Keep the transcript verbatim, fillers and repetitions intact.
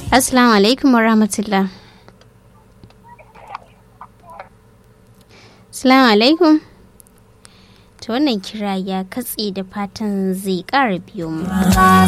Assalamu alaikum wa rahmatullah. Assalamu alaikum. To wannan kira ya katse da fatan zai ƙara biyo mu.